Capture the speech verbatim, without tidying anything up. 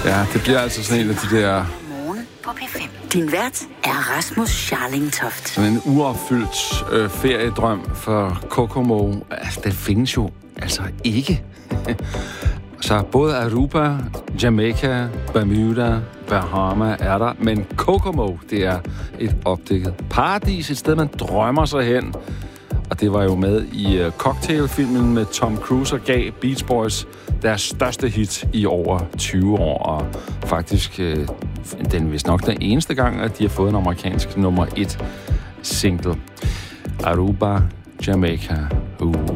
Ja, det bliver altså sådan en af de der... Morgen på P fem. Din vært er Rasmus Scharlingtoft. Sådan en uopfyldt øh, feriedrøm for Kokomo. Altså, det findes jo altså ikke. Så både Aruba, Jamaica, Bermuda, Bahama er der, men Kokomo, det er et opdækket paradis, et sted, man drømmer sig hen. Og det var jo med i uh, Cocktail-filmen med Tom Cruise og gav Beach Boys deres største hit i over tyve år. Og faktisk, øh, den er vist nok den eneste gang, at de har fået en amerikansk nummer et single. Aruba, Jamaica. Uh.